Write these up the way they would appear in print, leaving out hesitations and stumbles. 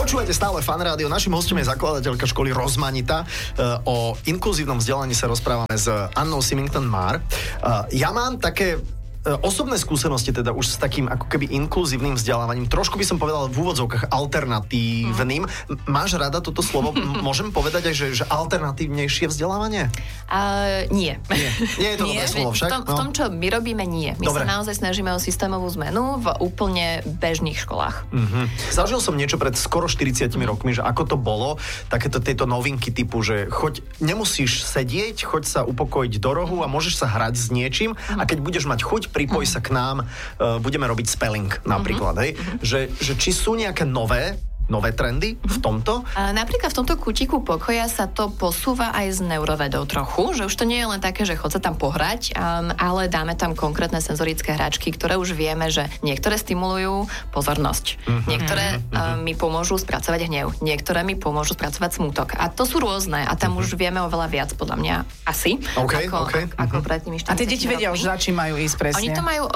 Počúvate stále Fan Rádio. Našim hostom je zakladateľka školy Rozmanita. O inkluzívnom vzdelaní sa rozprávame s Annou Symington-Marr. Ja mám také osobné skúsenosti teda už s takým ako keby inkluzívnym vzdelávaním. Trošku by som povedal v úvodzovkách alternatívnym. Máš rada toto slovo? Môžem povedať aj, že alternatívnejšie vzdelávanie? Nie. Nie je to dobré slovo však? V tom, čo my robíme, nie. My sa naozaj snažíme o systémovú zmenu v úplne bežných školách. Zažil som niečo pred skoro 40 rokmi, že ako to bolo, takéto tieto novinky typu, že nemusíš sedieť, choď sa upokojiť do rohu a môžeš sa hrať s niečím a keď budeš mať chuť, pripoj sa k nám, budeme robiť spelling napríklad, hej? Že či sú nejaké nové trendy v tomto? Napríklad v tomto kútiku pokoja sa to posúva aj z neurovedou trochu, že už to nie je len také, že chod sa tam pohrať, ale dáme tam konkrétne senzorické hračky, ktoré už vieme, že niektoré stimulujú pozornosť, niektoré mi pomôžu spracovať hnev, niektoré mi pomôžu spracovať smútok. A to sú rôzne a tam už vieme oveľa viac, podľa mňa, asi, ako pred tými 40 A tie deti vedia už, za čím majú ísť presne? Oni to majú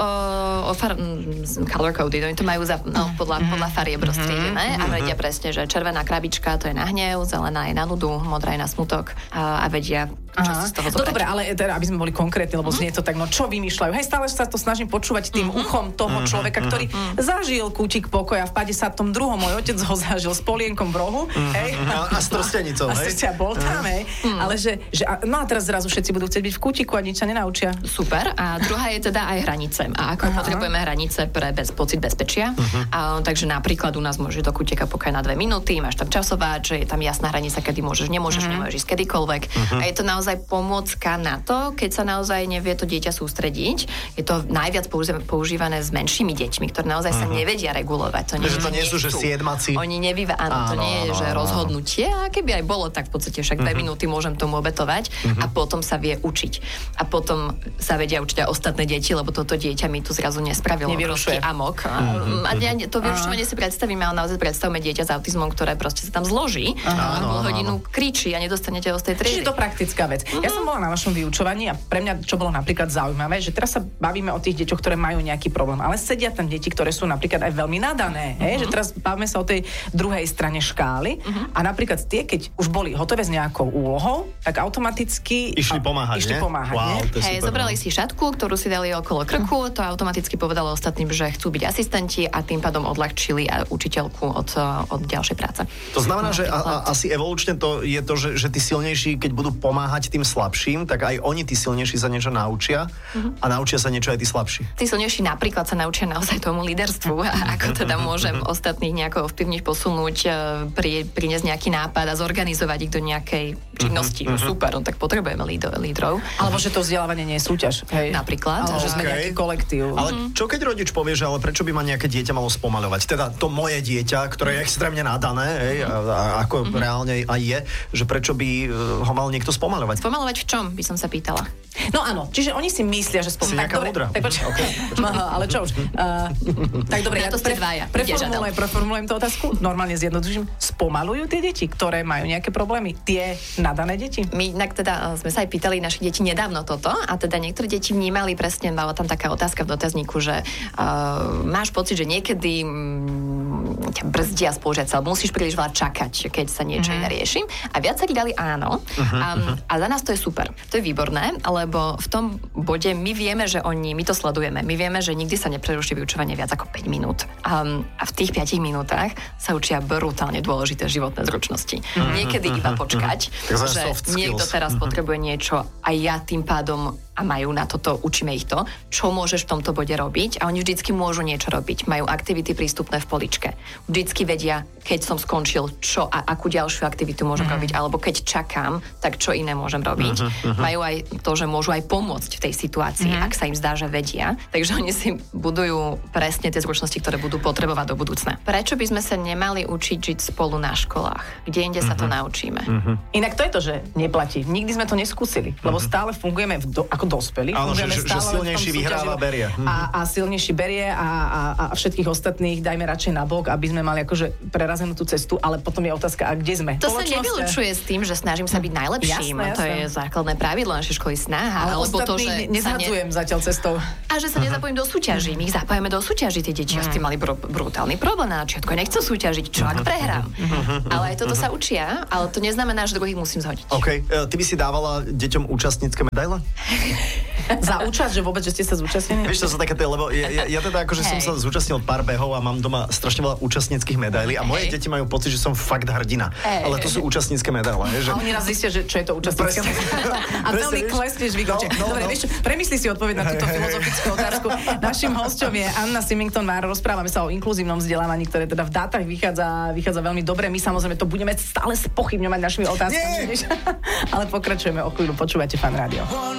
color coded, oni to majú podľa farieb roztriedené a vedia presne, že červená krabička to je na hnev, zelená je na nudu, modrá je na smutok a vedia, čo si z toho zobrať. Dobre, ale teda, aby sme boli konkrétni, lebo znie to tak, no čo vymýšľajú? Hej, stále sa to snažím počúvať tým uchom toho človeka, ktorý zažil kútik pokoja v 52. Môj otec ho zažil s polienkom v rohu, hej. A s trstenicou, hej. A bol tam, hej. Ale no a teraz zrazu všetci budú chcieť byť v kútiku a nič sa nenaučia. Super. A druhá je teda aj hranice. A ako potrebujeme hranice pre pocit bezpečia. Takže napríklad u nás môže do kútika pokoja na 2 minúty, máš tam časováč, že je tam jasná hranica, kedy nemôžeš ísť kedykoľvek. A je to naozaj pomôcka na to, keď sa naozaj nevie to dieťa sústrediť. Je to najviac používané s menšími deťmi, ktoré naozaj sa nevedia regulovať. To nie sú, že siedmaci. Oni to nie je, že rozhodnutie. A keby aj bolo, tak v podstate však 2 minúty môžem tomu obetovať a potom sa vie učiť. A potom sa vedia učiť aj ostatné deti, lebo toto dieťa mi tu zrazu nespravilo obrovský amok. A to vyrušovanie si predstavíme, ale naozaj predstavme dieťa s autizmom, ktoré proste sa tam zloží a pol hodinu kričí a nedostanete ho z tej triedy. Čiže to praktická vec. Ja som bola na vašom vyučovaní a pre mňa čo bolo napríklad zaujímavé, že teraz sa bavíme o tých deťoch, ktoré majú nejaký problém, ale sedia tam deti, ktoré sú napríklad aj veľmi nadané, že teraz bavíme sa o tej druhej strane škály a napríklad tie, keď už boli hotové s nejakou úlohou, tak automaticky išli pomáhať. Wow, zobrali si šatku, ktorú si dali okolo krku, to automaticky povedalo ostatným, že chcú byť asistenti a tým pádom odľahčili učiteľku od ďalšej práce. To znamená, že asi evolučne to je to, že tí silnejší, keď budú pomáhať tým slabším, tak aj oni tí silnejší sa niečo naučia a naučia sa niečo aj tí slabší. Tí silnejší napríklad sa naučia naozaj tomu líderstvu a ako teda môžem ostatných nejako ovplyvniť, posunúť, priniesť nejaký nápad a zorganizovať ich do nejakej činnosti. Super, tak potrebujeme lídrov. Alebo že to vzdelávanie nie je súťaž. Hej. Napríklad. Alebo že sme nejaký kolektív. Ale čo keď rodič povie, že ale prečo by ma nejaké dieťa malo spomaľovať? Teda to moje dieťa, ktoré je extrémne nadané, hej, a ako reálne aj je, že prečo by ho mal niekto spomaľovať? Spomaľovať v čom, by som sa pýtala. No áno, čiže oni si myslia, že Si nejaká múdra. Ale čo už? Tak dobre, ja to ste dvaja. Preformulujem tú otázku. Normálne zjednoduším. Spomalujú tie deti, ktoré majú nejaké problémy? Tie nadané deti? My inak teda sme sa aj pýtali našich detí nedávno toto a teda niektoré deti vnímali presne, bola tam taká otázka v dotazníku, že máš pocit, že niekedy ťa brzdia spolužiaci, alebo musíš príliš veľa čakať, keď sa niečo nerieši. A viacerí dali áno. A za nás to je super. To je výborné, lebo v tom bode my vieme, že my to sledujeme. My vieme, že nikdy sa nepreruší vyučovanie viac ako 5 minút. A v tých 5 minútach sa učia brutálne dôležité životné zručnosti. Niekedy iba počkať, že niekto teraz potrebuje niečo a ja tým pádom a majú na toto, učíme ich to, čo môžeš v tomto bode robiť a oni vždycky môžu niečo robiť. Majú aktivity prístupné v poličke. Vždycky vedia, keď som skončil, čo a akú ďalšiu aktivitu môžem robiť, alebo keď čakám, tak čo iné môžem robiť. Majú aj to, že môžu aj pomôcť v tej situácii, ak sa im zdá, že vedia. Takže oni si budujú presne tie zručnosti, ktoré budú potrebovať do budúcna. Prečo by sme sa nemali učiť žiť spolu na školách? Kde inde sa to naučíme? Inak to je to, že neplatí. Nikdy sme to neskúsili, lebo stále fungujeme ako ako dospelí. Áno, že Fungujeme stále silnejší v tom vyhráva, súťaživom. berie. A silnejší berie a všetkých ostatných dajme radšej na bok, aby sme mali akože prerazenú tú cestu, ale potom je otázka, a kde sme? To sa nevylučuje s tým, že snažím sa byť najlepším. Jasné. To je základné pravidlo našej školy snaha. Ale ostatní nezhadzujem zatiaľ cestou. A že sa nezapojím do súťaží. My ich zapájame do súťaží. Tie deti s tým mali brutálny problém. Na začiatku nechcú súťažiť. Čo ak prehrám? Ale aj toto sa učia, ale to neznamená, že druhých musím zhodiť. OK. Ty by si dávala deťom účastnícke medaile? Za účasť, že vôbec, že ste sa zúčastnili? Vieš, to sú také, lebo ja teda akože som sa zúčastnil pár behov a mám doma strašne veľa účastníckých medailí a moje deti majú pocit, že som fakt hrdina. Ale to sú účastnícke medaile. A oni raz zistia, že čo je to účastnícke medaile. A veľmi klesneš výkoče. Dobre, vieš, premysli si odpoveď na túto filozofickú otázku. Našim hosťom je Anna Symington-Máre. Rozprávame sa o inkluzívnom vzdelávaní, ktoré teda v dátach vychádza veľmi dobre. My samozrejme to budeme stále spochybňovať našimi otázkami. Ale pokračujeme o chvíľu. Počúvate Fan Rádio.